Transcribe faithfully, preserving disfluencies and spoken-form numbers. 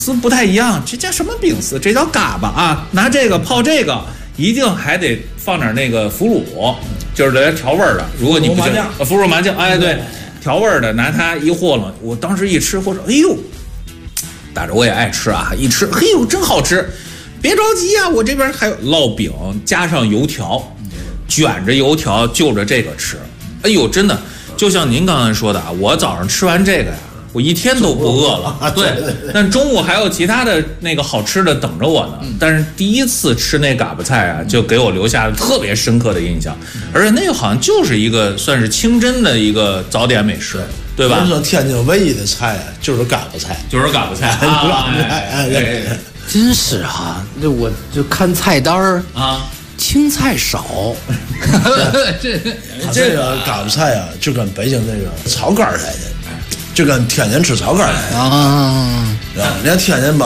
丝不太一样，这叫什么饼丝？这叫嘎巴啊！拿这个泡这个，一定还得放点那个腐乳，就是来调味儿的。如果你不行，腐乳麻酱，哎对，调味儿的，拿它一和了。我当时一吃，或者哎呦，打着我也爱吃啊，一吃，嘿呦，真好吃！别着急啊，我这边还有烙饼，加上油条，卷着油条就着这个吃。哎呦，真的，就像您刚才说的啊，我早上吃完这个呀。我一天都不饿了，对，但中午还有其他的那个好吃的等着我呢。但是第一次吃那嘎巴菜啊，就给我留下了特别深刻的印象，而且那个好像就是一个算是清真的一个早点美食，对吧？ 说天津唯一的菜啊，就是嘎巴菜， 就是嘎巴菜啊，哎哎， 真是哈，这我就看菜单儿啊。 青菜少， 这这个嘎巴菜啊，就跟北京那个炒肝似的，就跟天津吃炒肝似的啊。你看天津吧。